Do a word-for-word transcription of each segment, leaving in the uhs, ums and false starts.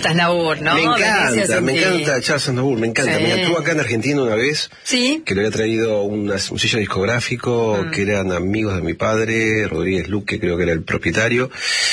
gusta Aznavour, ¿no? Me encanta, me encanta Charles Aznavour, me encanta. Sí. Mira, estuvo acá en Argentina una vez, sí. que le había traído una, un sello discográfico, mm. que eran amigos de mi padre, Rodríguez Luque, creo que era el propietario,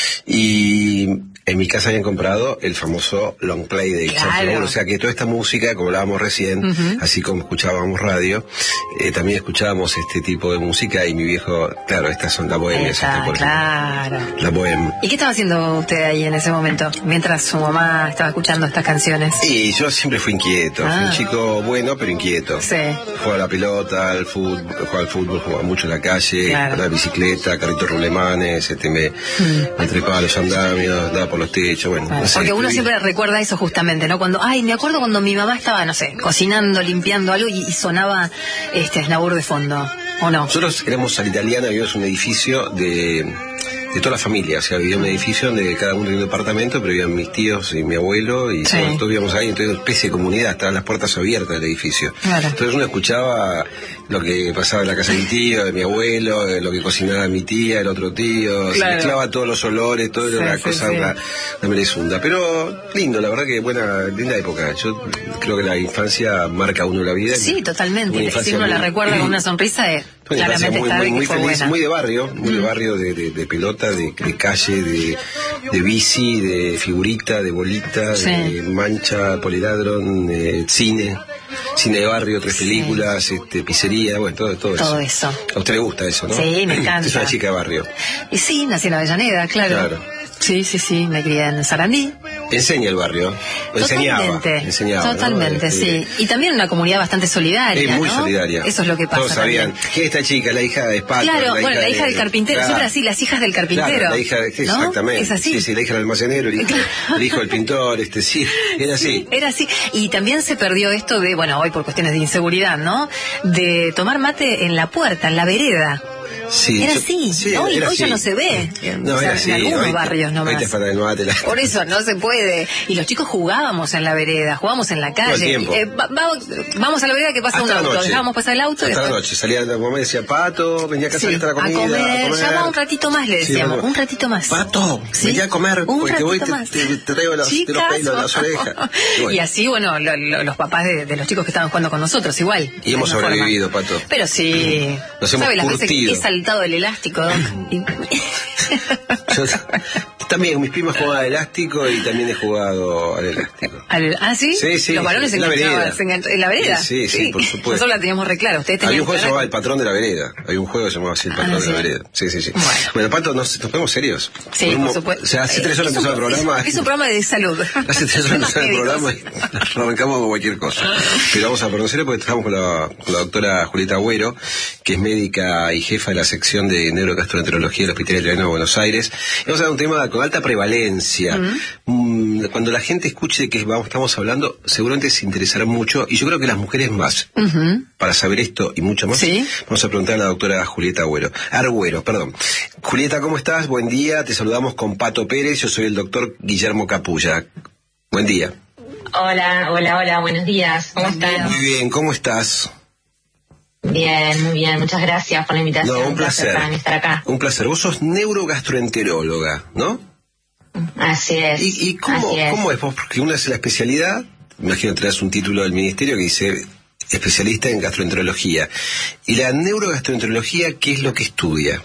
y en mi casa habían comprado el famoso long play de Charles Aznavour, o sea que toda esta música, como hablábamos recién, uh-huh. así como escuchábamos radio, eh, también escuchábamos este tipo de música, y mi viejo, claro, estas son la bohemia, Está, por claro. ejemplo. La bohemia. ¿Y qué estaba haciendo usted ahí en ese momento, mientras su mamá estaba escuchando estas canciones? Sí, yo siempre fui inquieto, ah. fui un chico bueno, pero inquieto. Sí. Jugaba a la pelota, al fútbol, jugaba al fútbol, jugaba mucho en la calle, claro. con la bicicleta, carritos rulemanes, este, me, mm. me trepaba a los andamios, daba por los techos, bueno. Claro. No sé, porque uno escribí. siempre recuerda eso justamente, ¿no? Cuando, ay, me acuerdo cuando mi mamá estaba, no sé, cocinando, limpiando algo y, y sonaba este Aznavour de fondo, ¿o no? Nosotros éramos a la italiana, vivíamos en un edificio de... de toda la familia, o sea, vivía en un edificio donde cada uno tenía un departamento, pero vivían mis tíos y mi abuelo, y sí. todos, todos vivíamos ahí, entonces una especie de comunidad, estaban las puertas abiertas del edificio. Claro. Entonces uno escuchaba lo que pasaba en la casa de mi tío, de mi abuelo, lo que cocinaba mi tía, el otro tío, claro. se mezclaba todos los olores, todo, era sí, una sí, cosa, sí. Una, una merezunda. Pero lindo, la verdad que buena, linda época. Yo creo que la infancia marca a uno la vida. Sí, totalmente. Si uno muy... la recuerda con una sonrisa, es, bueno, claramente muy, está muy, muy fue feliz, buena. muy de barrio, muy mm. de barrio, de, de, de pelota, de, de calle, de, de bici, de figurita, de bolita, sí. de mancha, poliladron, de cine, cine de barrio, tres sí. películas, este, pizzería, bueno, todo, todo, todo eso. eso. A usted le gusta eso, ¿no? Sí, me encanta. Usted es una chica de barrio. Y sí, nací en Avellaneda, claro. Claro. Sí, sí, sí, me crié en Sarandí. Enseña el barrio. Enseñaba. Totalmente, enseñaba, totalmente, ¿no? sí. Y también una comunidad bastante solidaria, Es muy ¿no? solidaria. Eso es lo que pasa. Todos sabían. También. ¿Quién es esta chica? La hija de Espato. Claro, la bueno, hija la hija de, del carpintero. claro. Siempre así, las hijas del carpintero. Claro, la hija, ¿no? exactamente. Es así. Sí, sí, la hija del almacenero, el hijo, el hijo del pintor, este, sí, era así. Sí, era así. Y también se perdió esto de, bueno, hoy por cuestiones de inseguridad, ¿no? De tomar mate en la puerta, en la vereda. Sí, era yo, así, sí, hoy, era hoy así. ya no se ve, no, o sea, era así. en algunos hoy, barrios nomás. Hoy te para el mate, la... Por eso no se puede. Y los chicos jugábamos en la vereda, jugábamos en la calle. Eh, va, va, vamos a la vereda que pasa hasta un auto, dejábamos pasar el auto. Hasta y después... la noche, salía la mamá y decía, Pato, venía a casa sí, que está la comida. A comer, a comer. Ya va un ratito más, le decíamos, sí, un ratito más. Pato, ¿sí? venía a comer, un porque voy te, más. te, te traigo los, de los pelos, las orejas. Y, bueno. y así, bueno, lo, lo, los papás de, de los chicos que estaban jugando con nosotros, igual. Y hemos sobrevivido, forma. Pato. Pero sí, nos hemos ¿sabe las curtido. veces que he saltado el elástico? y... Yo también, mis primas jugaban al elástico y también he jugado al elástico. ¿Al, ¿Ah, sí? Sí, sí. Los varones se enganchaban se enganch... en la vereda. Sí, sí, sí, por supuesto. Nosotros la teníamos re clara. Ustedes Había un juego que que se llamaba El Patrón de la Vereda. Había un juego que se llamaba así El Patrón ah, ¿sí? de la Vereda. Sí, sí, sí. Bueno, bueno Pato, nos, nos vemos serios. Sí, por, por supuesto. O sea, hace tres horas empezó el programa. Es, es un programa de salud. Hace tres horas empezó el programa y arrancamos con cualquier cosa. Pero vamos a ponernos serios porque estamos con la, con la doctora Julieta Agüero, que es médica y jefa de la sección de neurogastroenterología del Hospital Italiano de Buenos Aires. Y vamos a dar un tema con alta prevalencia. Uh-huh. Cuando la gente escuche de qué vamos, estamos hablando, seguramente se interesará mucho, y yo creo que las mujeres más. Uh-huh. Para saber esto y mucho más, ¿sí? Vamos a preguntar a la doctora Julieta Agüero. Argüero, perdón. Julieta, ¿cómo estás? Buen día, te saludamos con Pato Pérez, yo soy el doctor Guillermo Capulla. Buen día. Hola, hola, hola, buenos días. ¿Cómo estás? Muy bien, ¿cómo estás? Bien, muy bien, muchas gracias por la invitación. No, un, un placer. placer para mí estar acá. Un placer. Vos sos neurogastroenteróloga, ¿no? Así es. ¿Y, y cómo, así es. cómo es vos? Porque una es la especialidad, imagino que traes un título del ministerio que dice especialista en gastroenterología. ¿Y la neurogastroenterología qué es lo que estudia?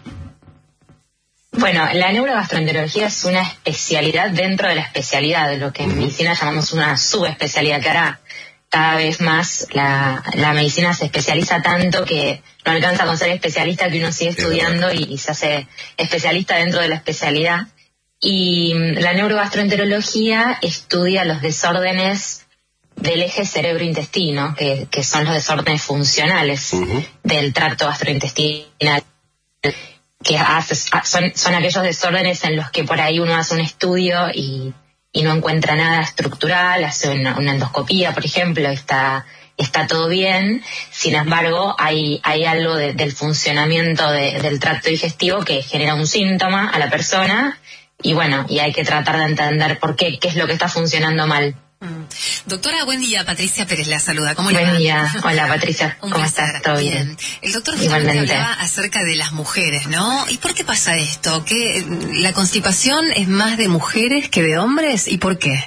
Bueno, la neurogastroenterología es una especialidad dentro de la especialidad, de lo que en uh-huh. medicina llamamos una subespecialidad, que ahora cada vez más la, la medicina se especializa tanto que no alcanza con ser especialista, que uno sigue estudiando y, y se hace especialista dentro de la especialidad. Y la neurogastroenterología estudia los desórdenes del eje cerebro-intestino, que, que son los desórdenes funcionales uh-huh. del tracto gastrointestinal, que hace, son, son aquellos desórdenes en los que por ahí uno hace un estudio y, y no encuentra nada estructural, hace una, una endoscopía, por ejemplo, está, está todo bien, sin embargo hay, hay algo de, del funcionamiento de, del tracto digestivo que genera un síntoma a la persona. Y bueno, y hay que tratar de entender por qué, qué es lo que está funcionando mal. Mm. Doctora, buen día. Patricia Pérez la saluda. ¿Cómo le va? Buen día. Hola, Patricia. Un ¿Cómo placer. estás? ¿Todo bien? bien? El doctor justamente hablaba acerca de las mujeres, ¿no? ¿Y por qué pasa esto? ¿Que la constipación es más de mujeres que de hombres? ¿Y por qué?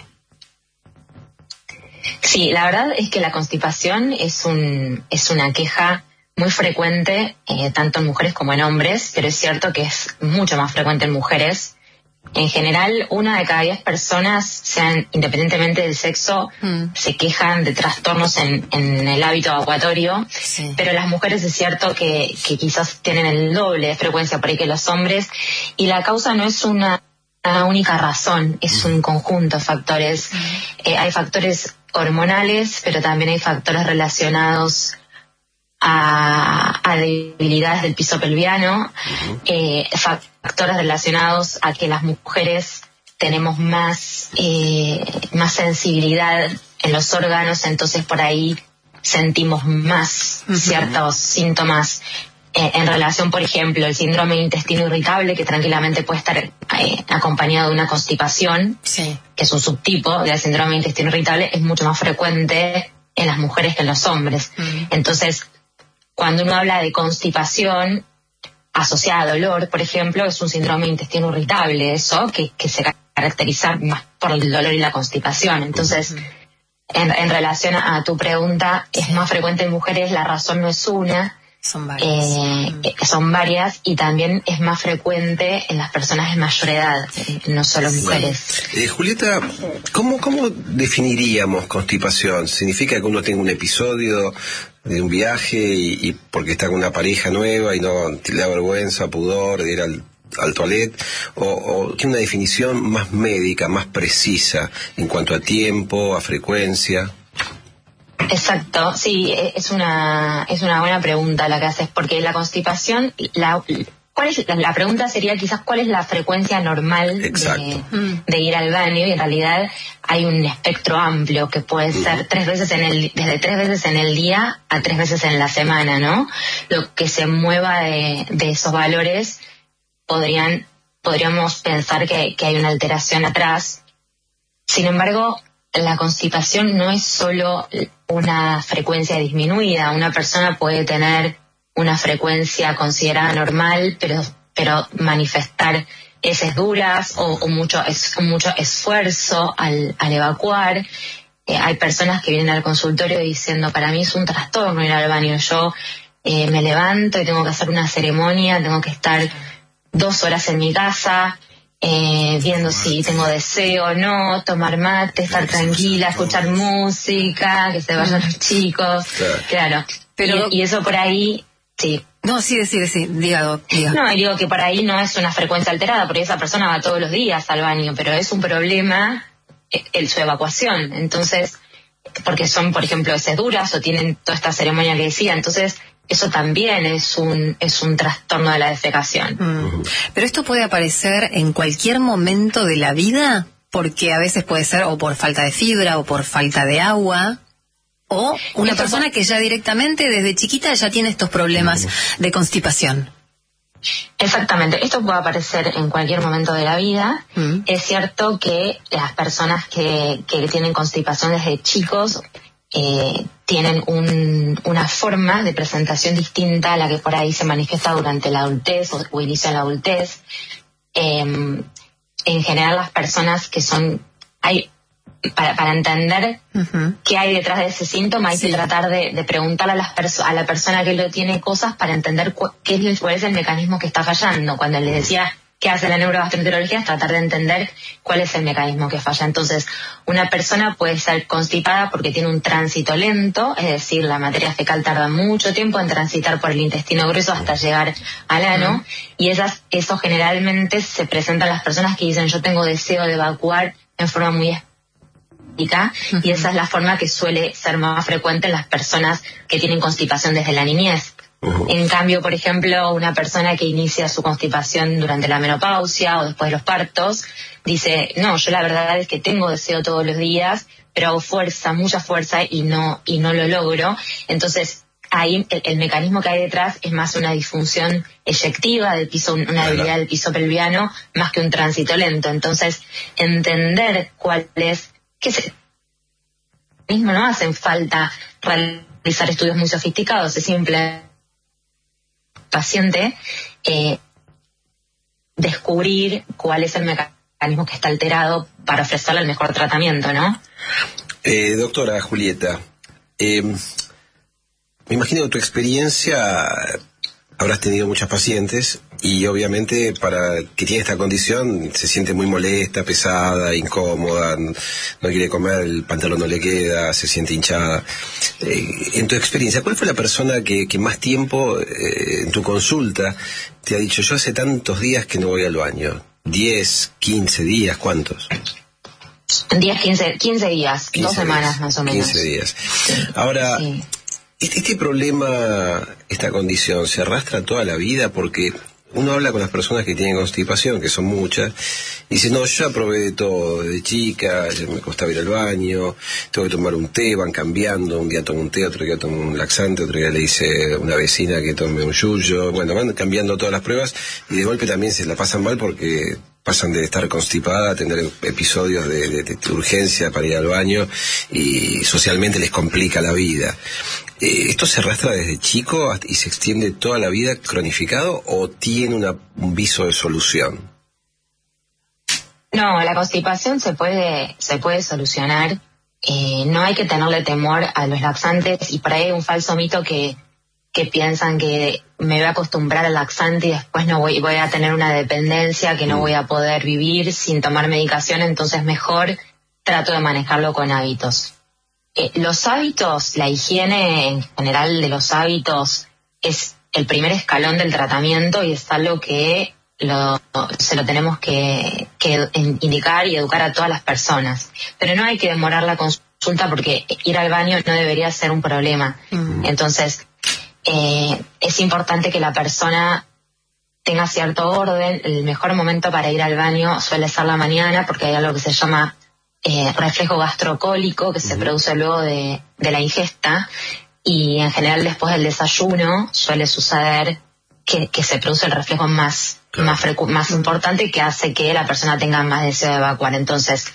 Sí, la verdad es que la constipación es un es una queja muy frecuente, eh, tanto en mujeres como en hombres, pero es cierto que es mucho más frecuente en mujeres. En general, una de cada diez personas, sean independientemente del sexo, mm. se quejan de trastornos en, en el hábito evacuatorio, sí. Pero las mujeres es cierto que, que quizás tienen el doble de frecuencia por ahí que los hombres, y la causa no es una, una única razón, es un conjunto de factores. Mm. Eh, hay factores hormonales, pero también hay factores relacionados a, a debilidades del piso pelviano, uh-huh. eh, factores relacionados a que las mujeres tenemos más, eh, más sensibilidad en los órganos, entonces por ahí sentimos más uh-huh. ciertos síntomas eh, en relación, por ejemplo, el síndrome de intestino irritable, que tranquilamente puede estar eh, acompañado de una constipación, sí. que es un subtipo del síndrome de intestino irritable, es mucho más frecuente en las mujeres que en los hombres. Uh-huh. Entonces, cuando uno habla de constipación asociada a dolor, por ejemplo, es un síndrome de intestino irritable, eso, que, que se caracteriza más por el dolor y la constipación. Entonces, uh-huh. en, en relación a, a tu pregunta, es más frecuente en mujeres, la razón no es una, son varias. Eh, uh-huh. Son varias, y también es más frecuente en las personas de mayor edad, eh, no solo mujeres. Eh, Julieta, ¿cómo, ¿cómo definiríamos constipación? ¿Significa que uno tenga un episodio de un viaje y, y porque está con una pareja nueva y no le da vergüenza, pudor de ir al, al toilet, o, o tiene una definición más médica, más precisa en cuanto a tiempo, a frecuencia? Exacto, sí, es una es una buena pregunta la que haces, porque la constipación, la, ¿cuál es, la pregunta sería quizás cuál es la frecuencia normal de, de ir al baño, y en realidad hay un espectro amplio que puede ser uh-huh. tres veces en el desde tres veces en el día a tres veces en la semana, ¿no? Lo que se mueva de, de esos valores podrían podríamos pensar que, que hay una alteración atrás. Sin embargo, la constipación no es solo una frecuencia disminuida. Una persona puede tener una frecuencia considerada normal, pero pero manifestar heces duras o, o mucho es, mucho esfuerzo al, al evacuar. Eh, hay personas que vienen al consultorio diciendo, para mí es un trastorno ir al baño. Yo eh, me levanto y tengo que hacer una ceremonia, tengo que estar dos horas en mi casa, Eh, viendo si tengo deseo o no, tomar mate, estar tranquila, escuchar música, que se vayan los chicos, claro. claro. Pero y, y eso por ahí, sí. No, sí, sí, sí, diga, diga. No, y digo que por ahí no es una frecuencia alterada, porque esa persona va todos los días al baño, pero es un problema el, su evacuación. Entonces, porque son, por ejemplo, heces duras o tienen toda esta ceremonia que decía, entonces eso también es un es un trastorno de la defecación. Mm. Pero esto puede aparecer en cualquier momento de la vida, porque a veces puede ser o por falta de fibra o por falta de agua, o una esto persona que ya directamente desde chiquita ya tiene estos problemas de constipación. Exactamente, esto puede aparecer en cualquier momento de la vida. Mm. Es cierto que las personas que, que tienen constipación desde chicos Eh, tienen un, una forma de presentación distinta a la que por ahí se manifiesta durante la adultez o, o inicio de la adultez. Eh, en general, las personas que son... hay para, para entender uh-huh. qué hay detrás de ese síntoma, hay sí. que tratar de, de preguntarle a, las perso- a la persona que lo tiene cosas para entender cu- qué es, cuál es el mecanismo que está fallando. Cuando le decía que hace la neurogastroenterología es tratar de entender cuál es el mecanismo que falla. Entonces, una persona puede ser constipada porque tiene un tránsito lento, es decir, la materia fecal tarda mucho tiempo en transitar por el intestino grueso hasta llegar al ano, uh-huh. y esas, eso generalmente se presenta a las personas que dicen yo tengo deseo de evacuar en forma muy específica, uh-huh. y esa es la forma que suele ser más frecuente en las personas que tienen constipación desde la niñez. Uh-huh. En cambio, por ejemplo, una persona que inicia su constipación durante la menopausia o después de los partos, dice, no, yo la verdad es que tengo deseo todos los días, pero hago fuerza, mucha fuerza y no, y no lo logro. Entonces, ahí el, el mecanismo que hay detrás es más una disfunción eyectiva del piso, una debilidad del piso pelviano, más que un tránsito lento. Entonces, entender cuál es, qué es, no hacen falta realizar estudios muy sofisticados, es simple paciente eh, descubrir cuál es el mecanismo que está alterado para ofrecerle el mejor tratamiento, ¿no? Eh, doctora Julieta, eh, me imagino que tu experiencia habrás tenido muchos pacientes y obviamente para que tiene esta condición se siente muy molesta, pesada, incómoda, no quiere comer, el pantalón no le queda, se siente hinchada. Eh, en tu experiencia, ¿cuál fue la persona que, que más tiempo eh, en tu consulta te ha dicho, yo hace tantos días que no voy al baño? ¿diez, quince días? ¿Cuántos? diez, quince, quince días, quince dos semanas días, más o menos. quince días. Sí, Ahora, sí. Este, este problema, esta condición, ¿se arrastra toda la vida? Porque uno habla con las personas que tienen constipación, que son muchas, y dice, no, yo ya probé de todo, de chica, ya me costaba ir al baño, tengo que tomar un té, van cambiando, un día tomo un té, otro día tomo un laxante, otro día le dice a una vecina que tome un yuyo, bueno, van cambiando todas las pruebas, y de golpe también se la pasan mal porque pasan de estar constipada a tener episodios de, de, de urgencia para ir al baño, y socialmente les complica la vida. ¿Esto se arrastra desde chico y se extiende toda la vida cronificado o tiene una, un viso de solución? No, la constipación se puede, se puede solucionar. Eh, no hay que tenerle temor a los laxantes, y por ahí hay un falso mito que, que piensan que me voy a acostumbrar al laxante y después no voy, voy a tener una dependencia, que no voy a poder vivir sin tomar medicación, entonces mejor trato de manejarlo con hábitos. Eh, los hábitos, la higiene en general de los hábitos es el primer escalón del tratamiento y es algo que lo, se lo tenemos que, que indicar y educar a todas las personas. Pero no hay que demorar la consulta porque ir al baño no debería ser un problema. Mm. Entonces, eh, es importante que la persona tenga cierto orden. El mejor momento para ir al baño suele ser la mañana porque hay algo que se llama Eh, reflejo gastrocólico que se uh-huh. produce luego de, de la ingesta, y en general después del desayuno suele suceder que, que se produce el reflejo más, claro. más, frecu- más importante, que hace que la persona tenga más deseo de evacuar. Entonces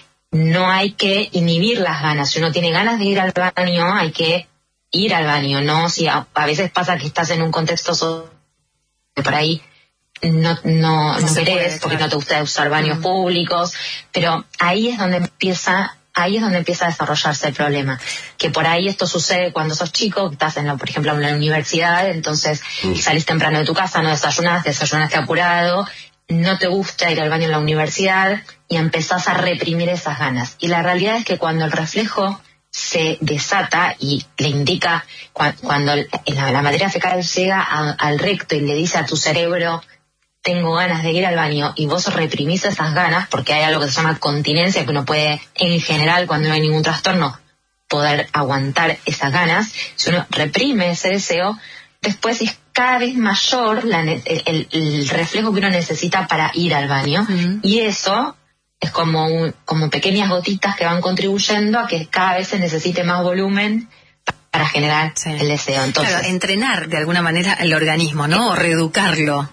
no hay que inhibir las ganas. Si uno tiene ganas de ir al baño, hay que ir al baño, ¿no? Si a, a veces pasa que estás en un contexto social que por ahí no no, no, no querés, porque no te gusta usar baños mm. públicos, pero ahí es donde empieza ahí es donde empieza a desarrollarse el problema, que por ahí esto sucede cuando sos chico, que estás en la, por ejemplo en la universidad, entonces mm. salís temprano de tu casa, no desayunás, desayunaste apurado, no te gusta ir al baño en la universidad y empezás a reprimir esas ganas. Y la realidad es que cuando el reflejo se desata y le indica, cu- cuando la, la materia fecal llega a, al recto y le dice a tu cerebro, tengo ganas de ir al baño, y vos reprimís esas ganas, porque hay algo que se llama continencia, que uno puede, en general, cuando no hay ningún trastorno, poder aguantar esas ganas. Si uno reprime ese deseo, después es cada vez mayor la, el, el, el reflejo que uno necesita para ir al baño, uh-huh. y eso es como, un, como pequeñas gotitas que van contribuyendo a que cada vez se necesite más volumen para generar sí. el deseo. Entonces, claro, entrenar de alguna manera el organismo, ¿no? O reeducarlo.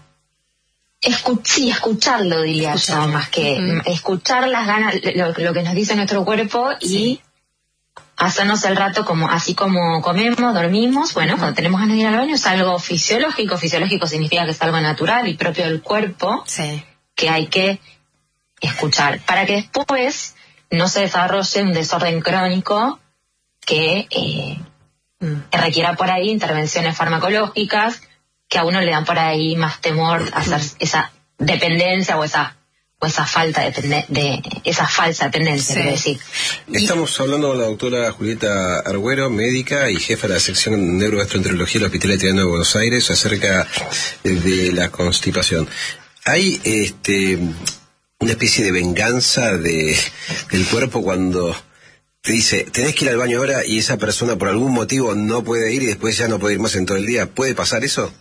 Escu- sí, escucharlo, diría escucharlo. yo, más que uh-huh. escuchar las ganas, lo, lo que nos dice nuestro cuerpo, y sí. hacernos el rato como así como comemos, dormimos. Bueno, uh-huh. cuando tenemos ganas de ir al baño es algo fisiológico. Fisiológico significa que es algo natural y propio del cuerpo, sí. que hay que escuchar, para que después no se desarrolle un desorden crónico que, eh, mm. que requiera por ahí intervenciones farmacológicas, que a uno le dan por ahí más temor a hacer esa dependencia o esa o esa falta de, de, de esa falsa dependencia, sí. quiero decir. Estamos y... hablando con la doctora Julieta Argüero, médica y jefa de la sección de neurogastroenterología del Hospital Italiano de Buenos Aires, acerca de la constipación. Hay este una especie de venganza de del cuerpo cuando te dice, tenés que ir al baño ahora, y esa persona por algún motivo no puede ir y después ya no puede ir más en todo el día. ¿Puede pasar eso?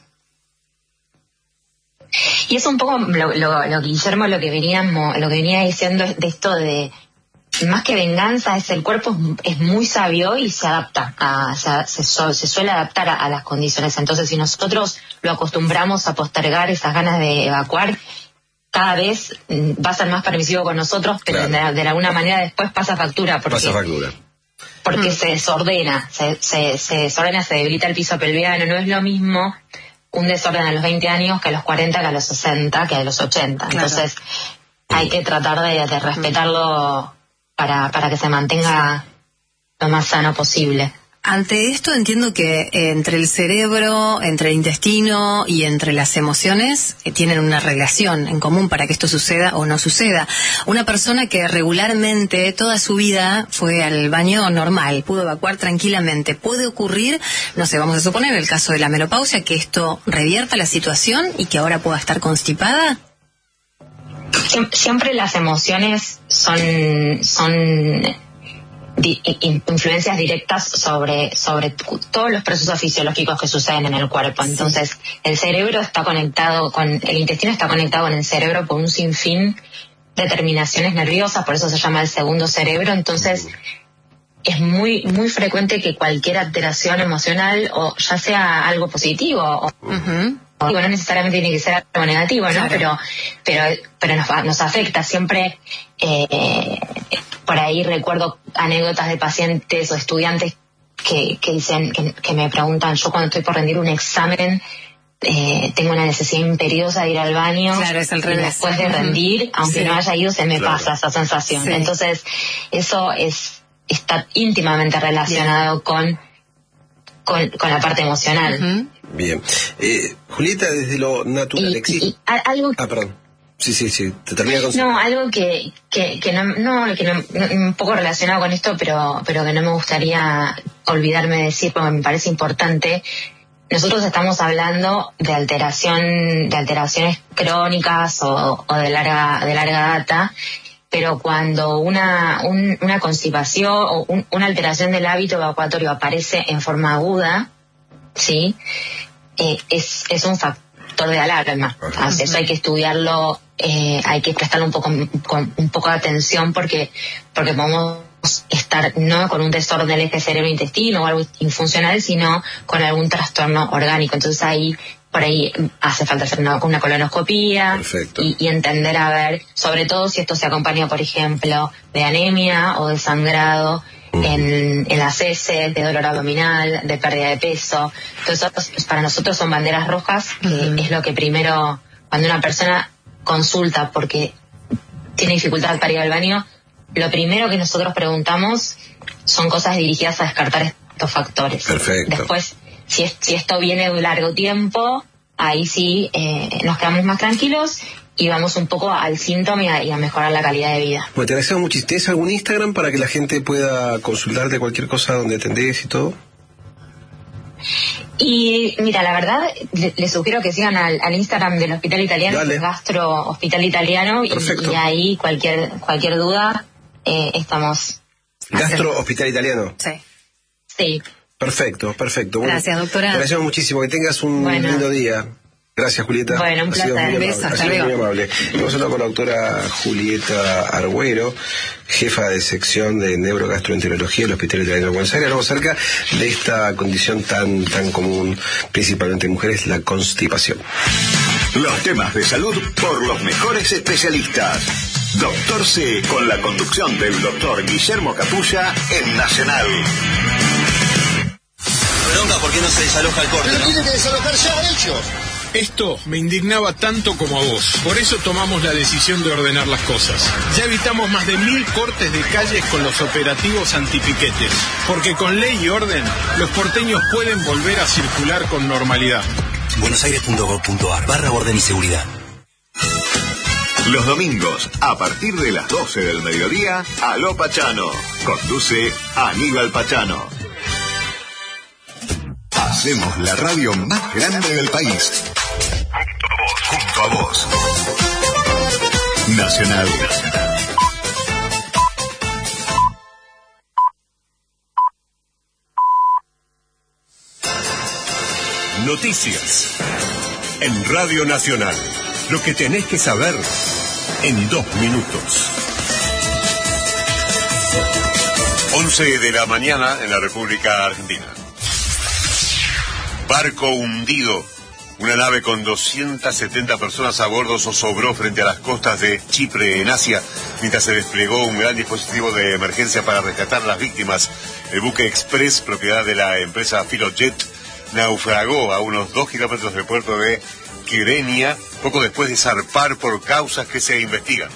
Y es un poco lo, lo, lo que Guillermo lo que veníamos, lo que venía diciendo de esto de, más que venganza, es el cuerpo es muy sabio y se adapta, a, se, se, se suele adaptar a, a las condiciones. Entonces, si nosotros lo acostumbramos a postergar esas ganas de evacuar, cada vez va a ser más permisivo con nosotros, pero claro. de, de alguna manera después pasa factura. Porque, pasa factura. porque Mm. se desordena, se, se, se desordena, se debilita el piso pelviano. No es lo mismo un desorden a los veinte años que a los cuarenta, que a los sesenta, que a los ochenta. Claro. Entonces hay que tratar de, de respetarlo para, para que se mantenga lo más sano posible. Ante esto entiendo que eh, entre el cerebro, entre el intestino y entre las emociones eh, tienen una relación en común para que esto suceda o no suceda. Una persona que regularmente toda su vida fue al baño normal, pudo evacuar tranquilamente, puede ocurrir, no sé, vamos a suponer en el caso de la menopausia, que esto revierta la situación y que ahora pueda estar constipada. Siem- Siempre las emociones son... son Di- influencias directas sobre sobre t- todos los procesos fisiológicos que suceden en el cuerpo. Entonces, el cerebro está conectado con, el intestino está conectado con el cerebro por un sinfín de terminaciones nerviosas, por eso se llama el segundo cerebro. Entonces, es muy muy frecuente que cualquier alteración emocional, o ya sea algo positivo o Uh-huh. digo, no necesariamente tiene que ser algo negativo, ¿no? Claro. Pero, pero, pero nos, nos afecta siempre. Eh, por ahí recuerdo anécdotas de pacientes o estudiantes que, que dicen, que, que me preguntan, yo cuando estoy por rendir un examen, eh, tengo una necesidad imperiosa de ir al baño. Claro, es al y revés. después de rendir, aunque Sí. no haya ido, se me Claro. pasa esa sensación. Sí. Entonces, eso es está íntimamente relacionado con, con, con la parte emocional. Uh-huh. Bien. Eh, Julieta, desde lo natural Y, existe... y a- algo Ah, perdón. Sí, sí, sí. Te termina con... No, algo que, que, que no, no, que no, no- un poco relacionado con esto, pero, pero que no me gustaría olvidarme de decir, porque me parece importante. Nosotros estamos hablando de alteración, de alteraciones crónicas o, o de larga, de larga data, pero cuando una, un- una constipación o un- una alteración del hábito evacuatorio aparece en forma aguda, sí, eh, es, es un factor de alarma. Ajá. O sea, eso hay que estudiarlo, eh, hay que prestarle un poco, con un poco de atención porque, porque podemos estar no con un desorden del eje cerebro-intestino o algo infuncional, sino con algún trastorno orgánico. Entonces ahí, por ahí hace falta hacer una, una colonoscopía. Perfecto. y, y entender, a ver, sobre todo si esto se acompaña, por ejemplo, de anemia o de sangrado en, en las heces, de dolor abdominal, de pérdida de peso. Entonces, para nosotros son banderas rojas, que Ujú. es lo que primero, cuando una persona consulta porque tiene dificultad para ir al baño, lo primero que nosotros preguntamos son cosas dirigidas a descartar estos factores. Perfecto. Después, si, es- si esto viene de un largo tiempo, ahí sí eh, nos quedamos más tranquilos y vamos un poco al síntoma y a, y a mejorar la calidad de vida. Bueno, te agradecemos muchísimo. ¿Tienes algún Instagram para que la gente pueda consultarte cualquier cosa donde atendés y todo? Y mira, la verdad, le- les sugiero que sigan al, al Instagram del Hospital Italiano, Dale. que es Gastro Hospital Italiano, y, Perfecto. y ahí cualquier cualquier duda eh, estamos. Gastro Hospital Italiano. Sí. Sí. Perfecto, perfecto. Bueno, Gracias, doctora. Te agradecemos muchísimo. Que tengas un Bueno. lindo día. Gracias, Julieta. Bueno, un Ha sido placer. muy Besos, amable. hasta Ha sido muy luego. amable. Vamos a hablar con la doctora Julieta Argüero, jefa de sección de neurogastroenterología del Hospital Italiano de Buenos Aires. Hablamos acerca de esta condición tan, tan común, principalmente en mujeres, la constipación. Los temas de salud por los mejores especialistas. Doctor C, con la conducción del doctor Guillermo Capulla en Nacional. Bronca, ¿por qué no se desaloja el corte, Pero no? tienen que desalojar ya ellos. Esto me indignaba tanto como a vos. Por eso tomamos la decisión de ordenar las cosas. Ya evitamos más de mil cortes de calles con los operativos antipiquetes. Porque con ley y orden, los porteños pueden volver a circular con normalidad. buenosaires punto gov punto ar barra orden y seguridad. Los domingos, a partir de las doce del mediodía, Aló Pachano. Conduce Aníbal Pachano. Hacemos la radio más grande del país. Junto a vos. Nacional. Noticias. En Radio Nacional. Lo que tenés que saber en dos minutos. once de la mañana en la República Argentina. Barco hundido. Una nave con doscientas setenta personas a bordo zozobró frente a las costas de Chipre, en Asia, mientras se desplegó un gran dispositivo de emergencia para rescatar a las víctimas. El buque Express, propiedad de la empresa Filojet, naufragó a unos dos kilómetros del puerto de Kyrenia poco después de zarpar por causas que se investigan.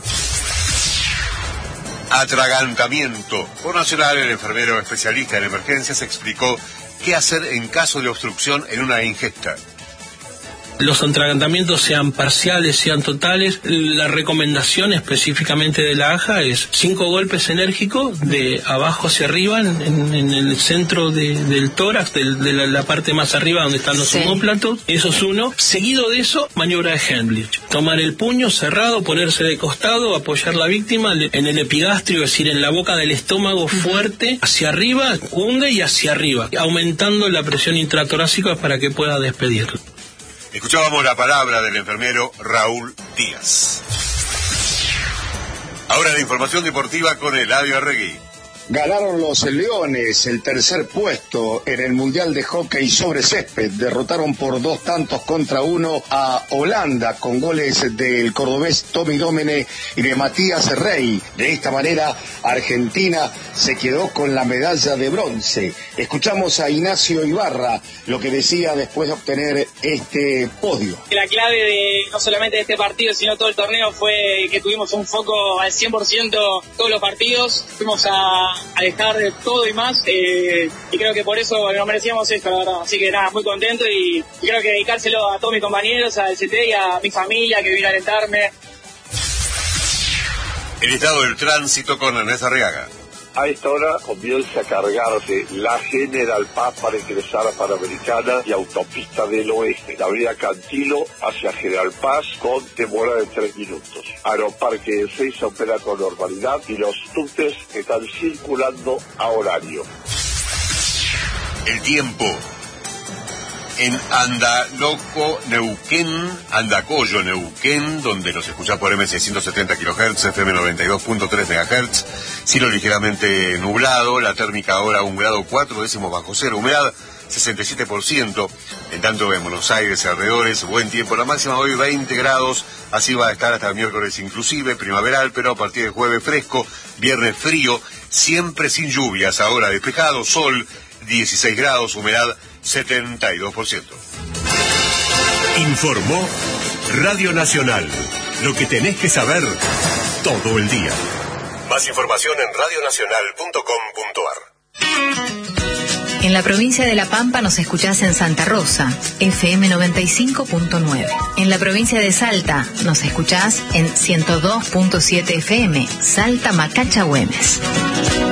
Atragantamiento. Por Nacional, el enfermero especialista en emergencias explicó qué hacer en caso de obstrucción en una ingesta. Los atragantamientos sean parciales, sean totales, la recomendación específicamente de la A J A es cinco golpes enérgicos de abajo hacia arriba, en, en el centro de, del tórax, de, de la, la parte más arriba donde están los sí. omóplatos, eso es uno. Seguido de eso, maniobra de Heimlich. Tomar el puño cerrado, ponerse de costado, apoyar la víctima en el epigastrio, es decir, en la boca del estómago fuerte, hacia arriba, hunde y hacia arriba, aumentando la presión intratorácica para que pueda despedirlo. Escuchábamos la palabra del enfermero Raúl Díaz. Ahora la información deportiva con Eladio Arregui. Ganaron los Leones el tercer puesto en el Mundial de Hockey sobre Césped. Derrotaron por dos tantos contra uno a Holanda con goles del cordobés Tommy Domene y de Matías Rey. De esta manera, Argentina se quedó con la medalla de bronce. Escuchamos a Ignacio Ibarra lo que decía después de obtener este podio. La clave de no solamente de este partido, sino todo el torneo fue que tuvimos un foco al cien por ciento todos los partidos. Fuimos a a dejar de todo y más, eh, y creo que por eso nos merecíamos esto, la verdad. Así que nada, muy contento y, y creo que dedicárselo a todos mis compañeros, al C T y a mi familia que vino a alentarme. El estado del tránsito con Ernesto Arriaga. A esta hora comienza a cargarse la General Paz para ingresar a Panamericana y Autopista del Oeste. La avenida Cantilo hacia General Paz con demora de tres minutos. Aeroparque de Ezeiza opera con normalidad y los tuques están circulando a horario. El tiempo. En Andaloco, Neuquén, Andacollo, Neuquén, donde nos escucha por M seiscientos setenta kilohertz, F M noventa y dos punto tres megahertz, cielo ligeramente nublado, la térmica ahora un grado cuatro décimos bajo cero, humedad sesenta y siete por ciento, en tanto en Buenos Aires y alrededores, buen tiempo, la máxima hoy veinte grados, así va a estar hasta el miércoles inclusive, primaveral, pero a partir de jueves fresco, viernes frío, siempre sin lluvias, ahora despejado, sol, dieciséis grados, humedad setenta y dos por ciento. Informó Radio Nacional. Lo que tenés que saber todo el día. Más información en radio nacional punto com punto ar. En la provincia de La Pampa nos escuchás en Santa Rosa, F M noventa y cinco punto nueve. En la provincia de Salta nos escuchás en ciento dos punto siete F M, Salta Macacha Güemes.